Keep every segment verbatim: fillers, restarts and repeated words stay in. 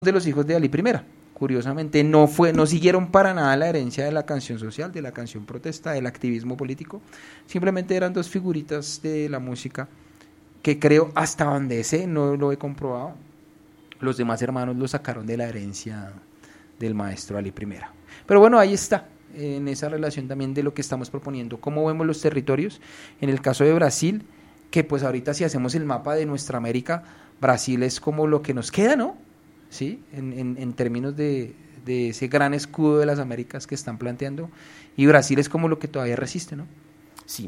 de los hijos de Ali Primera. Curiosamente, no fue, no siguieron para nada la herencia de la canción social, de la canción protesta, del activismo político. Simplemente eran dos figuritas de la música que creo, hasta donde sé, no lo he comprobado, los demás hermanos lo sacaron de la herencia del maestro Ali Primera. Pero bueno, ahí está, en esa relación también de lo que estamos proponiendo, cómo vemos los territorios. En el caso de Brasil, que pues ahorita si hacemos el mapa de nuestra América, Brasil es como lo que nos queda, ¿no? ¿Sí? En, en, en términos de, de ese gran escudo de las Américas que están planteando, y Brasil es como lo que todavía resiste, ¿no? Sí.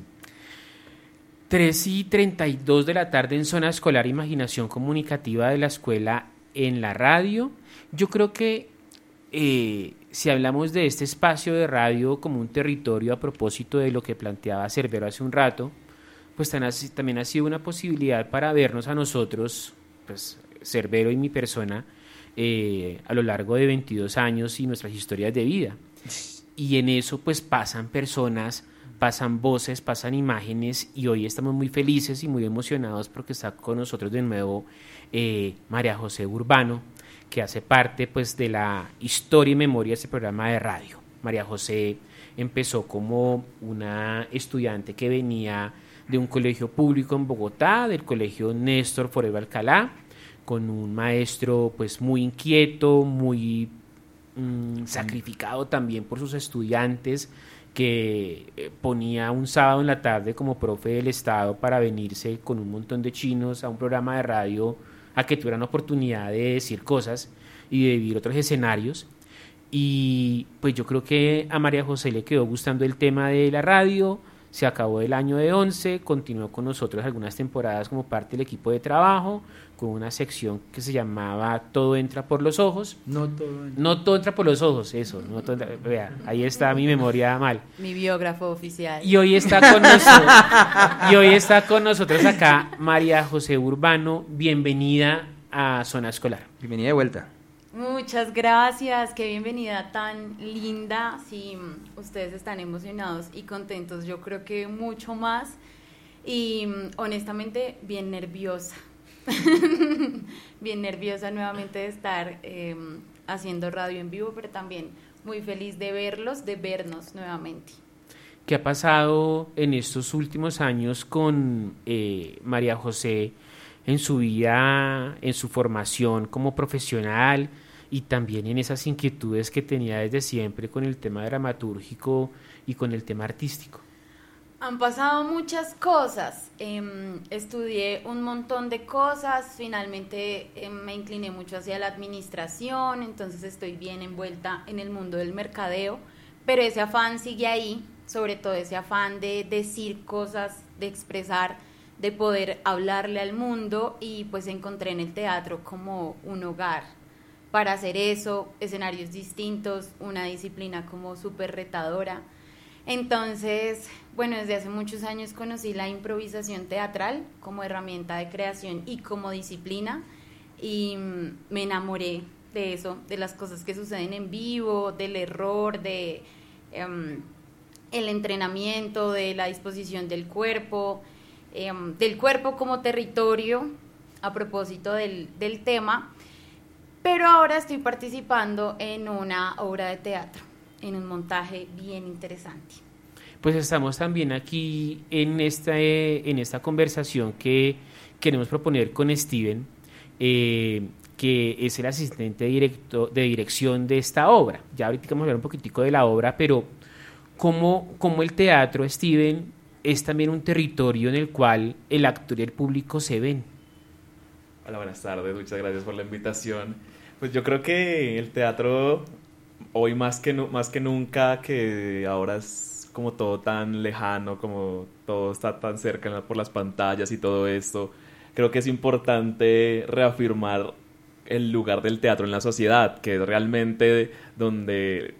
tres y treinta y dos de la tarde en Zona Escolar Imaginación Comunicativa de la Escuela en la radio. Yo creo que eh, si hablamos de este espacio de radio como un territorio a propósito de lo que planteaba Cerbero hace un rato, pues también ha sido una posibilidad para vernos a nosotros, pues Cerbero y mi persona, Eh, a lo largo de veintidós años y nuestras historias de vida, y en eso pues pasan personas, pasan voces, pasan imágenes, y hoy estamos muy felices y muy emocionados porque está con nosotros de nuevo eh, María José Urbano, que hace parte pues de la historia y memoria de este programa de radio. María José empezó como una estudiante que venía de un colegio público en Bogotá, del colegio Néstor Forero Alcalá, con un maestro pues muy inquieto, muy mmm, sacrificado también por sus estudiantes, que eh, ponía un sábado en la tarde como profe del estado para venirse con un montón de chinos a un programa de radio a que tuvieran oportunidad de decir cosas y de vivir otros escenarios. Y pues yo creo que a María José le quedó gustando el tema de la radio. Se acabó el año de once, continuó con nosotros algunas temporadas como parte del equipo de trabajo, con una sección que se llamaba Todo entra por los ojos. No todo entra, no todo entra por los ojos, eso. No todo entra, vea, ahí está mi memoria mal. Mi biógrafo oficial. Y hoy está con nosotros, y hoy está con nosotros acá María José Urbano. Bienvenida a Zona Escolar. Bienvenida de vuelta. Muchas gracias, qué bienvenida tan linda. Si ustedes están emocionados y contentos, yo creo que mucho más. Y honestamente, bien nerviosa. Bien nerviosa nuevamente de estar eh, haciendo radio en vivo, pero también muy feliz de verlos, de vernos nuevamente. ¿Qué ha pasado en estos últimos años con eh, María José en su vida, en su formación como profesional, y también en esas inquietudes que tenía desde siempre con el tema dramatúrgico y con el tema artístico? Han pasado muchas cosas, eh, estudié un montón de cosas, finalmente eh, me incliné mucho hacia la administración, entonces estoy bien envuelta en el mundo del mercadeo, pero ese afán sigue ahí, sobre todo ese afán de decir cosas, de expresar, de poder hablarle al mundo, y pues encontré en el teatro como un hogar para hacer eso, escenarios distintos, una disciplina como súper retadora. Entonces, bueno, desde hace muchos años conocí la improvisación teatral como herramienta de creación y como disciplina, y me enamoré de eso, de las cosas que suceden en vivo, del error, de um, el entrenamiento, de la disposición del cuerpo, um, del cuerpo como territorio, a propósito del, del tema. Pero ahora estoy participando en una obra de teatro, en un montaje bien interesante. Pues estamos también aquí en esta, eh, en esta conversación que queremos proponer con Steven, eh, que es el asistente directo, de dirección de esta obra. Ya ahorita vamos a hablar un poquitico de la obra, pero ¿cómo, cómo el teatro, Steven, es también un territorio en el cual el actor y el público se ven? Hola, buenas tardes, muchas gracias por la invitación. Pues yo creo que el teatro hoy más que, nu- más que nunca, que ahora es como todo tan lejano, como todo está tan cerca por las pantallas y todo esto, creo que es importante reafirmar el lugar del teatro en la sociedad, que es realmente donde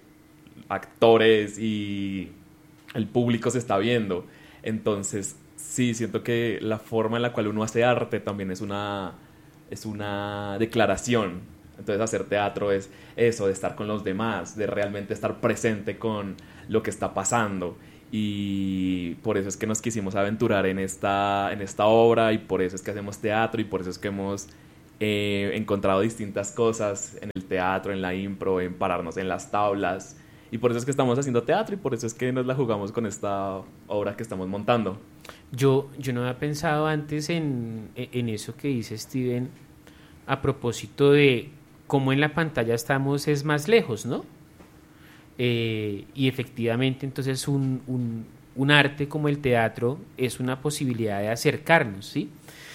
actores y el público se está viendo. Entonces sí, siento que la forma en la cual uno hace arte también es una, es una declaración. Entonces hacer teatro es eso, de estar con los demás, de realmente estar presente con lo que está pasando, y por eso es que nos quisimos aventurar en esta, en esta obra, y por eso es que hacemos teatro, y por eso es que hemos eh, encontrado distintas cosas en el teatro, en la impro, en pararnos en las tablas. Y por eso es que estamos haciendo teatro y por eso es que nos la jugamos con esta obra que estamos montando. Yo, yo no había pensado antes en, en eso que dice Steven a propósito de cómo en la pantalla estamos es más lejos, ¿no? Eh, y efectivamente entonces un, un, un arte como el teatro es una posibilidad de acercarnos, ¿sí?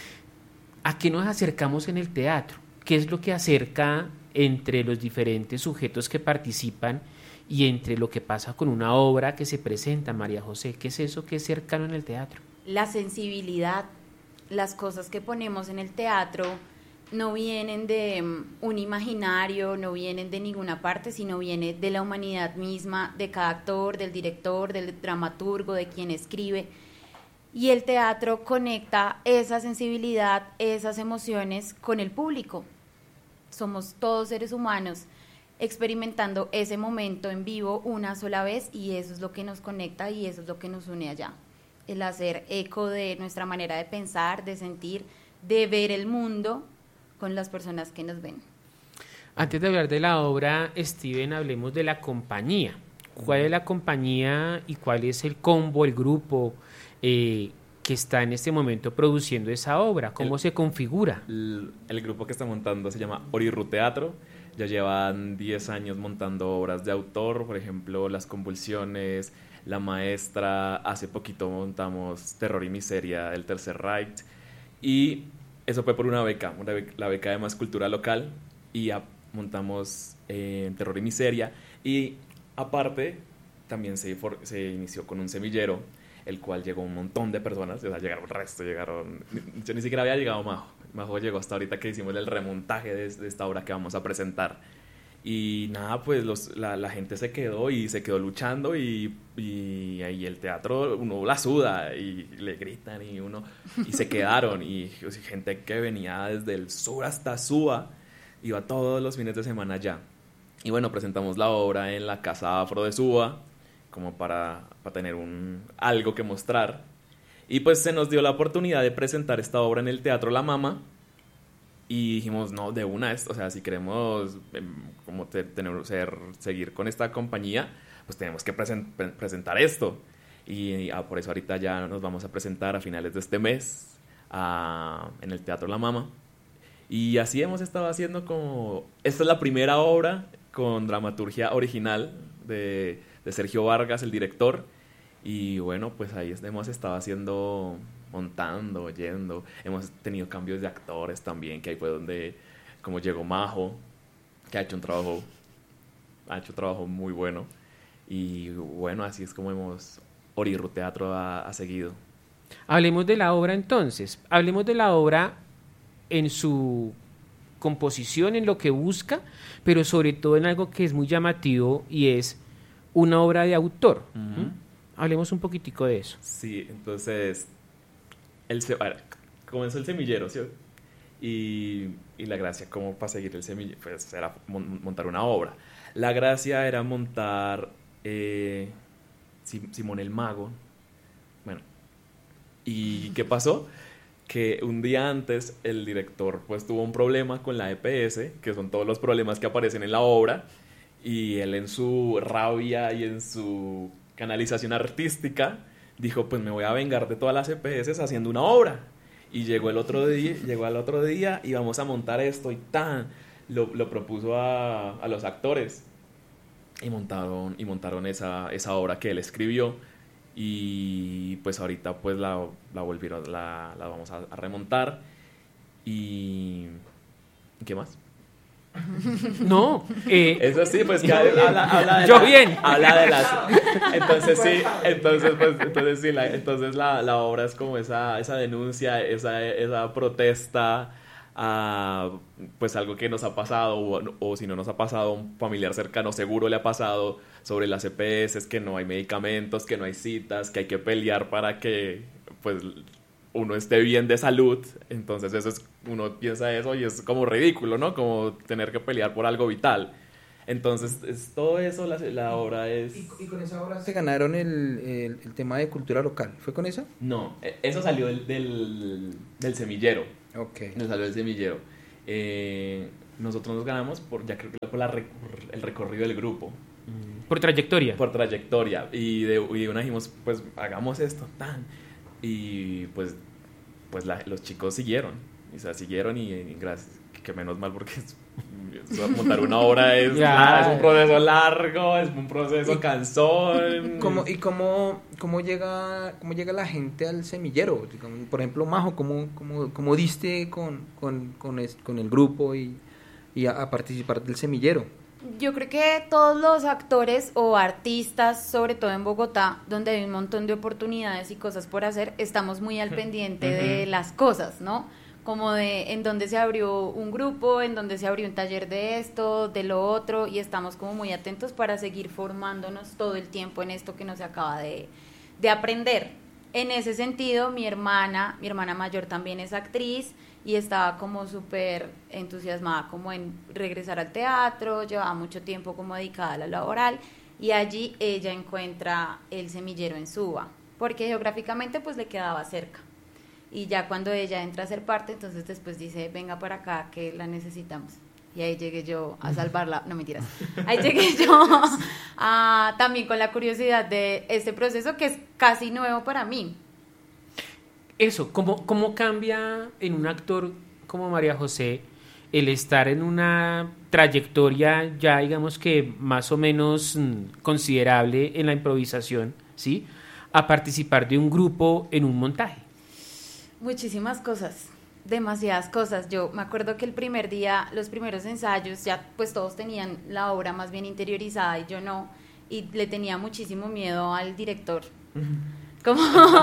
¿A qué nos acercamos en el teatro? ¿Qué es lo que acerca entre los diferentes sujetos que participan y entre lo que pasa con una obra que se presenta, María José? ¿Qué es eso que es cercano en el teatro? La sensibilidad, las cosas que ponemos en el teatro no vienen de um, un imaginario, no vienen de ninguna parte, sino viene de la humanidad misma, de cada actor, del director, del dramaturgo, de quien escribe. Y el teatro conecta esa sensibilidad, esas emociones con el público. Somos todos seres humanos experimentando ese momento en vivo una sola vez y eso es lo que nos conecta y eso es lo que nos une allá. El hacer eco de nuestra manera de pensar, de sentir, de ver el mundo con las personas que nos ven. Antes de hablar de la obra, Steven, hablemos de la compañía. ¿Cuál es la compañía y cuál es el combo, el grupo eh, que está en este momento produciendo esa obra? ¿Cómo el, se configura? El, el grupo que está montando se llama Oriru Teatro. Ya llevan diez años montando obras de autor, por ejemplo, Las Convulsiones, La Maestra. Hace poquito montamos Terror y Miseria, El Tercer Reich. Y eso fue por una beca, una beca la beca de Más Cultura Local. Y ya montamos eh, Terror y Miseria. Y aparte, también se, for, se inició con un semillero, el cual llegó un montón de personas. O sea, llegaron el resto, llegaron... Yo ni siquiera había llegado Majo. Majo llegó hasta ahorita que hicimos el remontaje de, de esta obra que vamos a presentar. Y nada, pues los, la, la gente se quedó y se quedó luchando y, y, y el teatro uno la suda y le gritan y uno... Y se quedaron y o sea, gente que venía desde el sur hasta Suba, iba todos los fines de semana allá. Y bueno, presentamos la obra en la Casa Afro de Suba como para, para tener un, algo que mostrar. Y pues se nos dio la oportunidad de presentar esta obra en el Teatro La Mama y dijimos, no, de una, o sea, si queremos eh, como te, tener, ser, seguir con esta compañía, pues tenemos que present, pre- presentar esto. Y, y ah, por eso ahorita ya nos vamos a presentar a finales de este mes a, en el Teatro La Mama. Y así hemos estado haciendo como... Esta es la primera obra con dramaturgia original de, de Sergio Vargas, el director. Y bueno, pues ahí hemos estado haciendo, montando, yendo. Hemos tenido cambios de actores también, que ahí fue donde, como llegó Majo, que ha hecho un trabajo, ha hecho un trabajo muy bueno. Y bueno, así es como hemos, Oriru Teatro ha, ha seguido. Hablemos de la obra entonces, hablemos de la obra en su composición, en lo que busca, pero sobre todo en algo que es muy llamativo y es una obra de autor. Uh-huh. ¿Mm? Hablemos un poquitico de eso. Sí, entonces, el, a ver, comenzó el semillero, ¿sí? Y, y la gracia, como para seguir el semillero, pues era mon, montar una obra. La gracia era montar eh, Simón el Mago. Bueno, ¿y qué pasó? Que un día antes el director pues tuvo un problema con la E P S, que son todos los problemas que aparecen en la obra, y él en su rabia y en su canalización artística dijo, pues me voy a vengar de todas las E P S haciendo una obra. Y llegó el otro día, llegó al otro día y vamos a montar esto y tan lo, lo propuso a, a los actores y montaron y montaron esa, esa obra que él escribió. Y pues ahorita pues la, la volvieron, la, la vamos a, a remontar. Y ¿qué más? No, eh, eso sí, pues que habla, habla de yo la, bien. Habla de las, entonces sí, entonces pues entonces sí, la, entonces la, la obra es como esa, esa denuncia, esa, esa protesta a pues algo que nos ha pasado o, o si no nos ha pasado, un familiar cercano seguro le ha pasado sobre las E P S, que no hay medicamentos, que no hay citas, que hay que pelear para que pues uno esté bien de salud. Entonces eso es, uno piensa eso y es como ridículo, ¿no? Como tener que pelear por algo vital. Entonces es, todo eso, la, la obra es... ¿Y, y con esa obra se ganaron el, el, el tema de cultura local? ¿Fue con esa? No, eso salió del, del, del semillero. Ok. Nos salió del semillero. eh, nosotros nos ganamos por, ya creo que por la, el recorrido del grupo. Por trayectoria. Por trayectoria. Y de, y de una dijimos, pues hagamos esto, tan. Y pues, pues la, los chicos siguieron. O sea, siguieron y, y gracias. Que menos mal porque es, montar una obra es, ya. es un proceso largo, es un proceso cansón. ¿Cómo, ¿Y cómo, cómo, llega, cómo llega la gente al semillero? Por ejemplo, Majo, ¿cómo, cómo, cómo diste con, con, con, es, con el grupo y, y a, a participar del semillero? Yo creo que todos los actores o artistas, sobre todo en Bogotá, donde hay un montón de oportunidades y cosas por hacer, estamos muy al pendiente uh-huh. de las cosas, ¿no? Como de en donde se abrió un grupo, en donde se abrió un taller de esto, de lo otro, y estamos como muy atentos para seguir formándonos todo el tiempo en esto que nos acaba de, de aprender. En ese sentido, mi hermana, mi hermana mayor también es actriz y estaba como súper entusiasmada como en regresar al teatro, llevaba mucho tiempo como dedicada a la laboral, y allí ella encuentra el semillero en Suba, porque geográficamente pues le quedaba cerca. Y ya cuando ella entra a ser parte, entonces después dice, venga para acá que la necesitamos. Y ahí llegué yo a salvarla, no mentiras, ahí llegué yo a, también con la curiosidad de este proceso que es casi nuevo para mí. Eso, ¿cómo, cómo cambia en un actor como María José el estar en una trayectoria ya digamos que más o menos mmm, considerable en la improvisación, ¿sí? A participar de un grupo en un montaje? Muchísimas cosas, demasiadas cosas. Yo me acuerdo que el primer día, los primeros ensayos, ya pues todos tenían la obra más bien interiorizada y yo no, y le tenía muchísimo miedo al director. Como,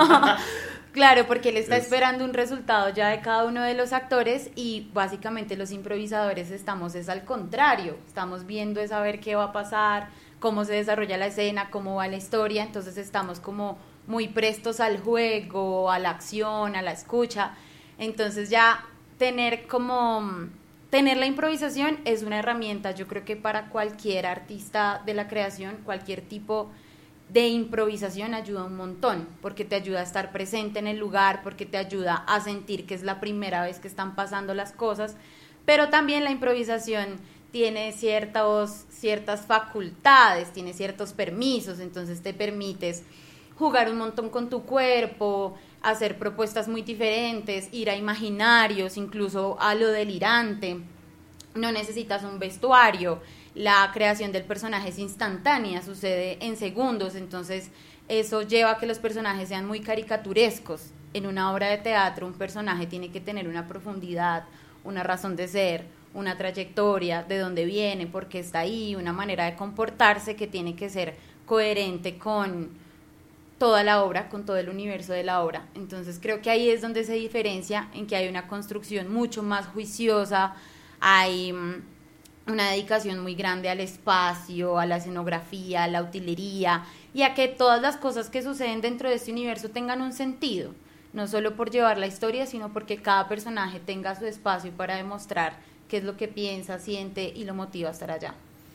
claro, porque él está esperando un resultado ya de cada uno de los actores y básicamente los improvisadores estamos es al contrario, estamos viendo es a ver qué va a pasar, cómo se desarrolla la escena, cómo va la historia, entonces estamos como muy prestos al juego, a la acción, a la escucha. Entonces ya tener como tener la improvisación es una herramienta, yo creo que para cualquier artista de la creación, cualquier tipo de improvisación ayuda un montón, porque te ayuda a estar presente en el lugar, porque te ayuda a sentir que es la primera vez que están pasando las cosas, pero también la improvisación tiene ciertos, ciertas facultades, tiene ciertos permisos, entonces te permites jugar un montón con tu cuerpo, hacer propuestas muy diferentes, ir a imaginarios, incluso a lo delirante. No necesitas un vestuario, la creación del personaje es instantánea, sucede en segundos, entonces eso lleva a que los personajes sean muy caricaturescos. En una obra de teatro un personaje tiene que tener una profundidad, una razón de ser, una trayectoria, de dónde viene, por qué está ahí, una manera de comportarse que tiene que ser coherente con toda la obra, con todo el universo de la obra. Entonces creo que ahí es donde se diferencia, en que hay una construcción mucho más juiciosa, hay una dedicación muy grande al espacio, a la escenografía, a la utilería, y a que todas las cosas que suceden dentro de este universo tengan un sentido, no solo por llevar la historia, sino porque cada personaje tenga su espacio para demostrar qué es lo que piensa, siente y lo motiva a estar allá.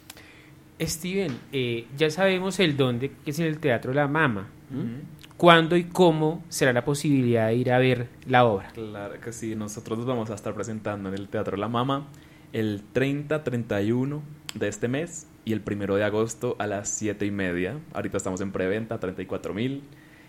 Steven, eh, ya sabemos el dónde, que es en el Teatro La Mama. ¿Mm? ¿Cuándo y cómo será la posibilidad de ir a ver la obra? Claro que sí, nosotros nos vamos a estar presentando en el Teatro La Mama el treinta, treinta y uno de este mes y el primero de agosto a las siete y media. Ahorita estamos en preventa, treinta y cuatro mil.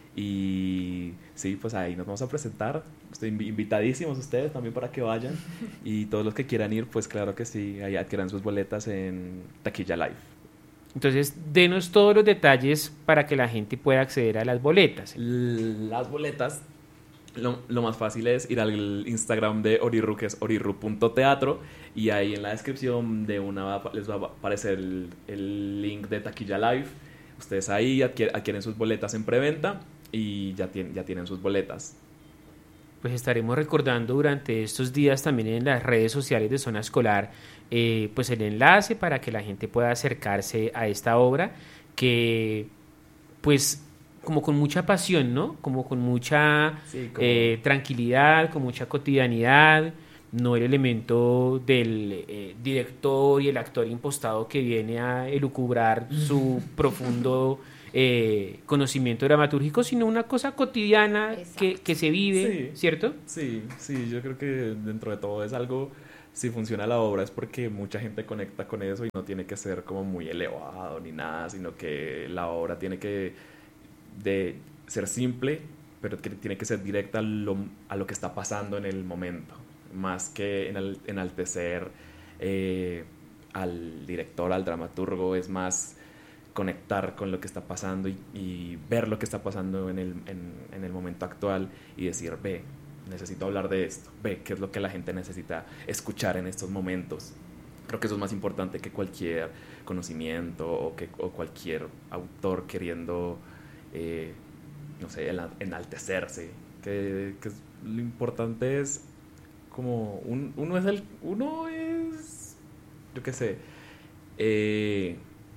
Y sí, pues ahí nos vamos a presentar. Estoy invitadísimos ustedes también para que vayan. Y todos los que quieran ir, pues claro que sí, ahí adquieran sus boletas en Taquilla Live. Entonces, denos todos los detalles para que la gente pueda acceder a las boletas. Las boletas, lo, lo más fácil es ir al Instagram de Oriru, que es oriru punto teatro, y ahí en la descripción de una va, les va a aparecer el, el link de Taquilla Live. Ustedes ahí adquieren, adquieren sus boletas en preventa y ya tienen, ya tienen sus boletas. Pues estaremos recordando durante estos días también en las redes sociales de Zona Escolar eh, pues el enlace para que la gente pueda acercarse a esta obra que pues como con mucha pasión, ¿no? Como con mucha sí, como... eh, tranquilidad, con mucha cotidianidad, no el elemento del eh, director y el actor impostado que viene a elucubrar su profundo eh, conocimiento dramatúrgico, sino una cosa cotidiana que, que se vive, sí, ¿cierto? Sí, sí, yo creo que dentro de todo es algo si funciona la obra es porque mucha gente conecta con eso y no tiene que ser como muy elevado ni nada, sino que la obra tiene que de ser simple, pero que tiene que ser directa a lo, a lo que está pasando en el momento, más que enal, enaltecer eh, al director, al dramaturgo, es más conectar con lo que está pasando y, y ver lo que está pasando en el, en, en el momento actual y decir, ve, necesito hablar de esto, ve, qué es lo que la gente necesita escuchar en estos momentos. Creo que eso es más importante que cualquier conocimiento o, que, o cualquier autor queriendo, eh, no sé, enaltecerse. Que, que lo importante es como, un, uno es el, uno es, yo qué sé, eh,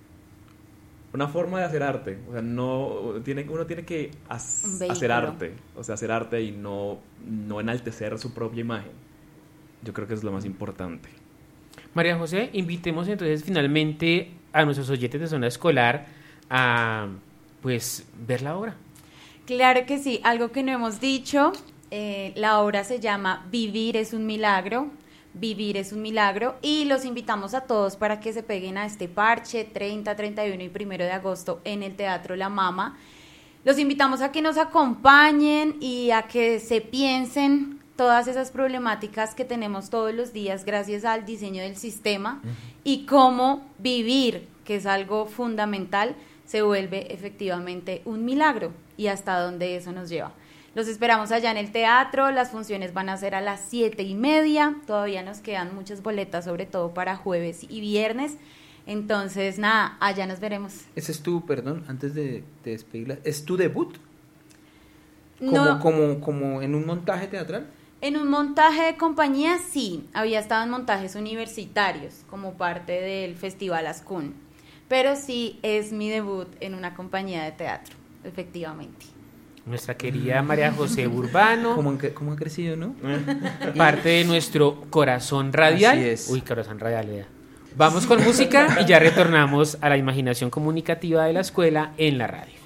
una forma de hacer arte. O sea, no, tiene, uno tiene que as, hacer arte, o sea, hacer arte y no, no enaltecer su propia imagen. Yo creo que es lo más importante. María José, invitemos entonces finalmente a nuestros oyentes de Zona Escolar a, pues, ver la obra. Claro que sí, algo que no hemos dicho, eh, la obra se llama Vivir es un milagro, Vivir es un milagro, y los invitamos a todos para que se peguen a este parche treinta, treinta y uno y primero de agosto en el Teatro La Mama. Los invitamos a que nos acompañen y a que se piensen todas esas problemáticas que tenemos todos los días gracias al diseño del sistema, uh-huh. y cómo vivir, que es algo fundamental, se vuelve efectivamente un milagro, y hasta dónde eso nos lleva. Los esperamos allá en el teatro, las funciones van a ser a las siete y media, todavía nos quedan muchas boletas, sobre todo para jueves y viernes, entonces nada, allá nos veremos. Ese es tu, perdón, antes de, de despedirla, ¿es tu debut? ¿Como, No. como, como en un montaje teatral? En un montaje de compañía, sí, había estado en montajes universitarios como parte del Festival Ascun, pero sí es mi debut en una compañía de teatro, efectivamente. Nuestra querida María José Urbano. ¿Cómo, cómo ha crecido, no? Parte de nuestro corazón radial. Así es. Uy, corazón radial. Ya. Vamos con música y ya retornamos a la imaginación comunicativa de la escuela en la radio.